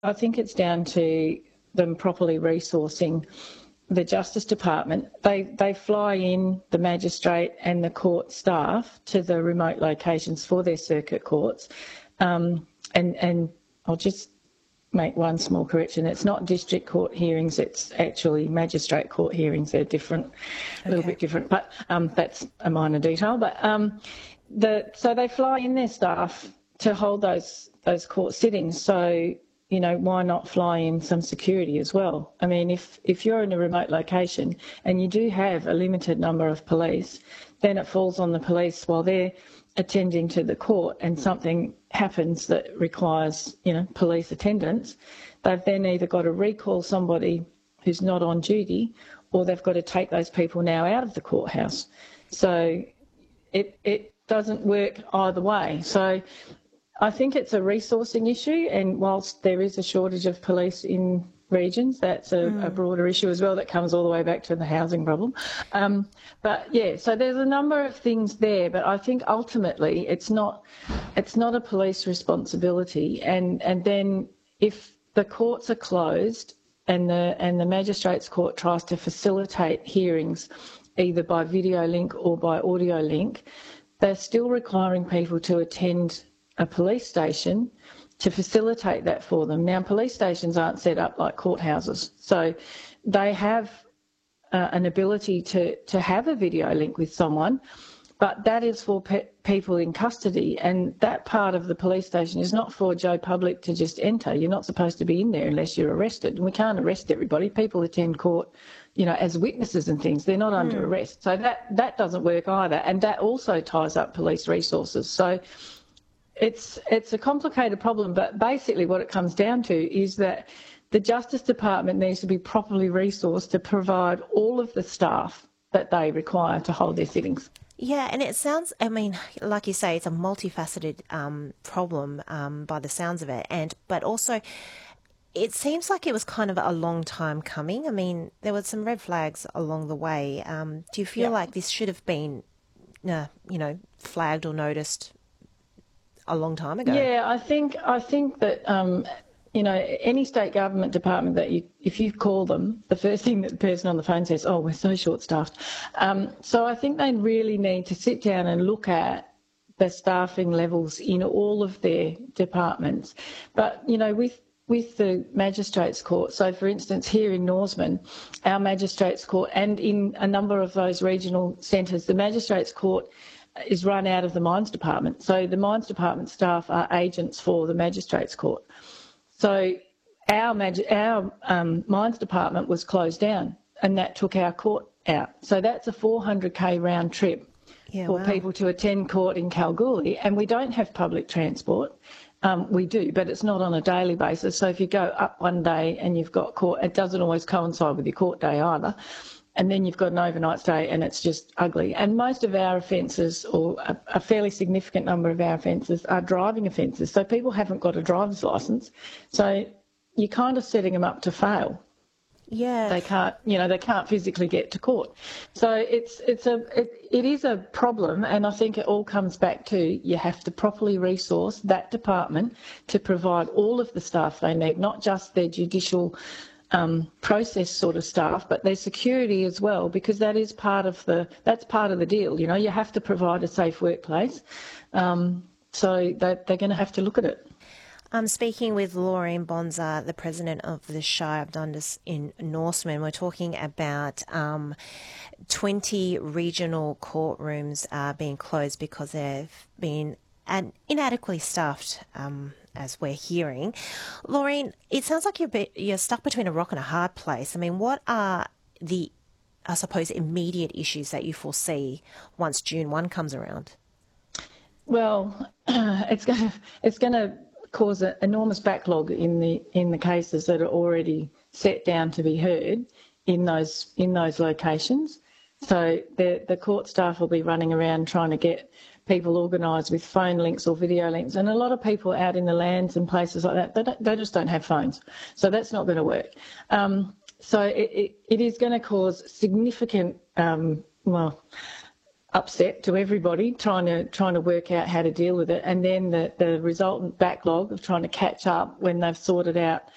I think it's down to them properly resourcing the Justice Department. They fly in the magistrate and the court staff to the remote locations for their circuit courts. And I'll just make one small correction. It's not district court hearings, it's actually magistrate court hearings. They're different, a little bit different, but that's a minor detail. But so they fly in their staff to hold those court sittings. So, you know, why not fly in some security as well? I mean, if you're in a remote location and you do have a limited number of police, then it falls on the police while they're attending to the court and something happens that requires, you know, police attendance. They've then either got to recall somebody who's not on duty, or they've got to take those people now out of the courthouse. So it doesn't work either way. So I think it's a resourcing issue, and whilst there is a shortage of police in regions, that's a broader issue as well that comes all the way back to the housing problem. But yeah, so there's a number of things there, but I think ultimately it's not a police responsibility. And then if the courts are closed and the magistrates court tries to facilitate hearings either by video link or by audio link, they're still requiring people to attend a police station to facilitate that for them. Now, police stations aren't set up like courthouses, so they have an ability to have a video link with someone, but that is for people in custody, and that part of the police station is not for Joe Public to just enter. You're not supposed to be in there unless you're arrested, and we can't arrest everybody. People attend court, you know, as witnesses and things. They're not under arrest, so that doesn't work either, and that also ties up police resources. So it's a complicated problem, but basically what it comes down to is that the Justice Department needs to be properly resourced to provide all of the staff that they require to hold their sittings. Yeah, and it sounds, I mean, like you say, it's a multifaceted problem by the sounds of it, but also it seems like it was kind of a long time coming. I mean, there were some red flags along the way. Do you feel like this should have been, flagged or noticed a long time ago? Yeah, I think that any state government department that if you call them, the first thing that the person on the phone says, "Oh, we're so short-staffed." So I think they really need to sit down and look at the staffing levels in all of their departments. But with the magistrates court, so for instance here in Norseman, our magistrates court, and in a number of those regional centres, the magistrates court is run out of the mines department. So the mines department staff are agents for the magistrates court. So our mines department was closed down, and that took our court out. So that's a 400k round trip for people to attend court in Kalgoorlie, and we don't have public transport. We do, but it's not on a daily basis. So if you go up one day and you've got court, it doesn't always coincide with your court day either. And then you've got an overnight stay, and it's just ugly. And most of our offences, or a fairly significant number of our offences, are driving offences. So people haven't got a driver's licence. So you're kind of setting them up to fail. Yeah. They can't physically get to court. So it is a problem, and I think it all comes back to you have to properly resource that department to provide all of the staff they need, not just their judicial process sort of staff, but their security as well, because that's part of the deal. You know, you have to provide a safe workplace, so they're going to have to look at it. I'm speaking with Laureen Bonza, the president of the Shire of Dundas in Norseman. We're talking about 20 regional courtrooms being closed because they've been inadequately staffed, as we're hearing. Laureen, it sounds like you're stuck between a rock and a hard place. I mean, what are the, I suppose, immediate issues that you foresee once June 1 comes around? Well, it's going to cause an enormous backlog in the cases that are already set down to be heard in those locations. So the court staff will be running around trying to get people organised with phone links or video links, and a lot of people out in the lands and places like that, they just don't have phones, so that's not going to work. So it is going to cause significant upset to everybody trying to work out how to deal with it, and then the resultant backlog of trying to catch up when they've sorted out